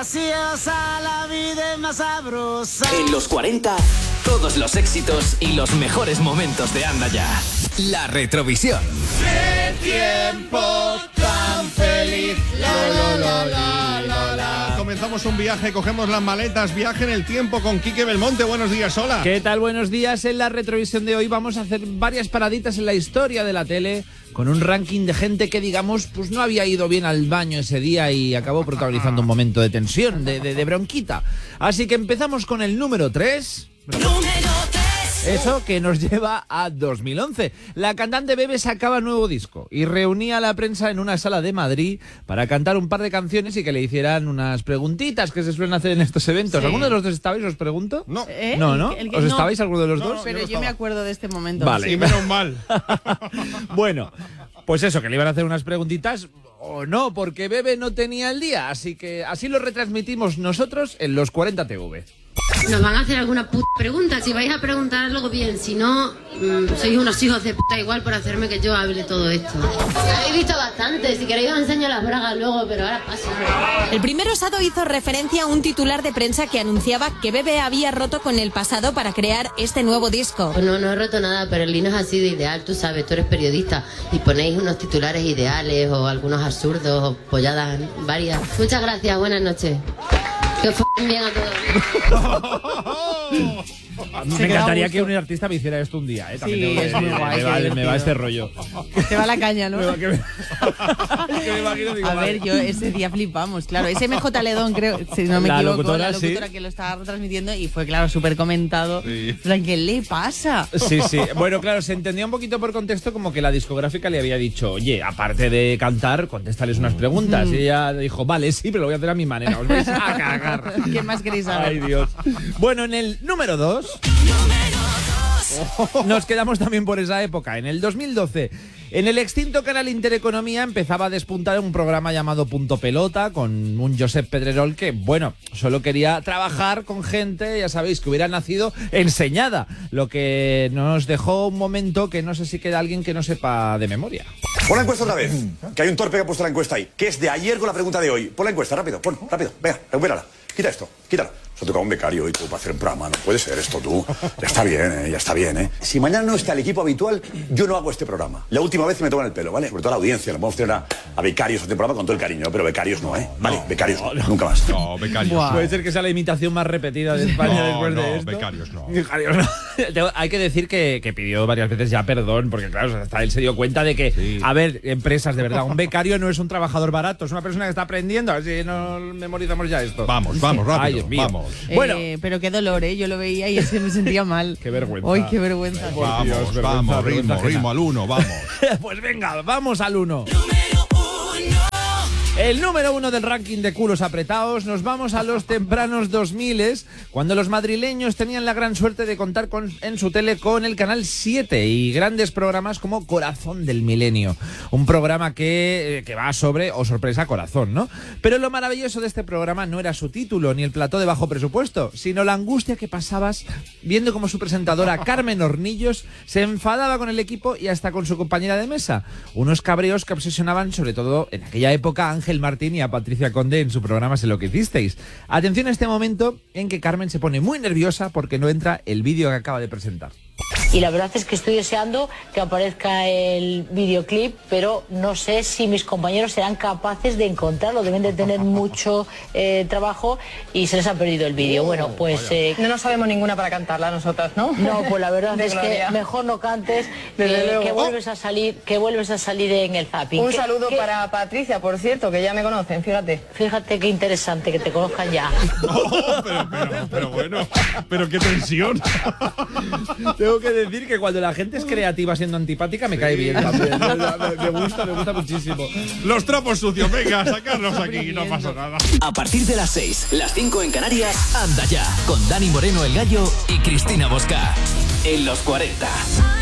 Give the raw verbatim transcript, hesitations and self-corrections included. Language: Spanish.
graciosa, la vida es más sabrosa. En los cuarenta, todos los éxitos y los mejores momentos de Anda Ya. La Retrovisión. ¡Qué tiempo tan feliz! La, la, la, la, la, la. Comenzamos un viaje, cogemos las maletas, viaje en el tiempo con Quique Belmonte. Buenos días, hola. ¿Qué tal? Buenos días. En la Retrovisión de hoy vamos a hacer varias paraditas en la historia de la tele, con un ranking de gente que, digamos, pues no había ido bien al baño ese día y acabó protagonizando un momento de tensión, de, de, de bronquita. Así que empezamos con el número tres. Número tres. Eso que nos lleva a dos mil once. La cantante Bebe sacaba nuevo disco y reunía a la prensa en una sala de Madrid para cantar un par de canciones y que le hicieran unas preguntitas que se suelen hacer en estos eventos. Sí. ¿Alguno de los dos estabais, os pregunto? No. ¿Eh? No, ¿no? El que- el que ¿Os no. estabais alguno de los No, dos? no. Pero yo yo, no me estaba. acuerdo de este momento. Vale. Y menos mal. Bueno, pues eso, que le iban a hacer unas preguntitas o no, porque Bebe no tenía el día, así que así lo retransmitimos nosotros en los cuarenta T V. Nos van a hacer alguna puta pregunta. Si vais a preguntar algo bien, si no, mmm, sois unos hijos de puta igual por hacerme que yo hable todo esto. Habéis visto bastante. Si queréis os enseño las bragas luego, pero ahora paso. El primer osado hizo referencia a un titular de prensa que anunciaba que Bebe había roto con el pasado para crear este nuevo disco. Pues no, no he roto nada, pero el Lino es así de ideal, tú sabes, tú eres periodista y ponéis unos titulares ideales o algunos absurdos o polladas varias. Muchas gracias, buenas noches. Que os f***en bien a todos. Me encantaría que un artista me hiciera esto un día, ¿eh? También Sí, tengo que es muy decir, guay, me, qué va, me divertido. va este rollo. Te va la caña, ¿no? Me va- que me- que me imagino, digo, A vale. ver, yo ese día flipamos, claro. Ese M J Ledón, creo, si no me La equivoco, locutora, la locutora sí. que lo estaba retransmitiendo y fue, claro, súper comentado. Sí. En plan, ¿qué le pasa? Sí, sí. Bueno, claro, se entendía un poquito por contexto como que la discográfica le había dicho, oye, aparte de cantar, contéstales unas preguntas. Y ella dijo, vale, sí, pero lo voy a hacer a mi manera. Os vais a cagar. ¿Qué más queréis saber? Ay, Dios. Bueno, en el número dos... Nos quedamos también por esa época. En el dos mil doce, en el extinto canal Intereconomía empezaba a despuntar un programa llamado Punto Pelota con un Josep Pedrerol que, bueno, solo quería trabajar con gente, ya sabéis, que hubiera nacido enseñada, lo que nos dejó un momento que no sé si queda alguien que no sepa de memoria. Pon la encuesta otra vez, que hay un torpe que ha puesto la encuesta ahí, que es de ayer con la pregunta de hoy. Pon la encuesta, rápido, pon, rápido, venga, recupérala. Quita esto, quítalo. Se ha tocado un becario hoy tú para hacer un programa, no puede ser esto tú. Ya está bien, ¿eh? Ya está bien, ¿eh? Si mañana no está el equipo habitual, yo no hago este programa. La última vez que me toman el pelo, ¿vale? Sobre todo a la audiencia, lo podemos tener a, a becarios a este programa con todo el cariño, pero becarios no, ¿eh? Vale, becarios no, nunca más. No, becarios. Buah. Puede ser que sea la imitación más repetida de España No, después no, de esto. becarios no. Becarios no. Tengo- Hay que decir que, que pidió varias veces ya perdón, porque claro, hasta él se dio cuenta de que, Sí. a ver, empresas, de verdad, un becario no es un trabajador barato, es una persona que está aprendiendo, así no memorizamos ya esto. Vamos, vamos, rápido, Ay, Dios mío. vamos. Bueno, Eh, pero qué dolor, ¿eh? Yo lo veía y ese me sentía mal. Qué vergüenza. Uy, qué vergüenza. Por Vamos, Dios, vergüenza, vamos, vergüenza ritmo, ajena. ritmo al uno, vamos. pues venga, vamos al uno. Número uno. El número uno del ranking de culos apretados, nos vamos a los tempranos dos miles, cuando los madrileños tenían la gran suerte de contar con, en su tele con el Canal siete y grandes programas como Corazón del Milenio, un programa que, eh, que va sobre, o sorpresa, corazón, ¿no? Pero lo maravilloso de este programa no era su título ni el plató de bajo presupuesto, sino la angustia que pasabas viendo como su presentadora Carmen Hornillos se enfadaba con el equipo y hasta con su compañera de mesa, unos cabreos que obsesionaban sobre todo en aquella época a Ángel Martín y a Patricia Conde en su programa Sé lo que hicisteis. Atención a este momento en que Carmen se pone muy nerviosa porque no entra el vídeo que acaba de presentar. Y la verdad es que estoy deseando que aparezca el videoclip, pero no sé si mis compañeros serán capaces de encontrarlo. Deben de tener mucho eh, trabajo y se les ha perdido el vídeo. Bueno, pues... Eh, No nos sabemos ninguna para cantarla nosotras, ¿no? no, pues la verdad De es Gloria. que mejor no cantes, Desde que, luego. que vuelves a salir, que vuelves a salir en el zapping. Un Que- saludo que- para Patricia, por cierto, que ya me conocen, fíjate. Fíjate qué interesante que te conozcan ya. Oh, pero, pero, pero bueno, pero qué tensión. Tengo que decir que cuando la gente es creativa siendo antipática me cae bien también. Me, me gusta, me gusta muchísimo. Los trapos sucios, venga, sacarlos aquí, no pasa nada. A partir de las seis, las cinco en Canarias, Anda Ya, con Dani Moreno el Gallo y Cristina Bosca. En los cuarenta.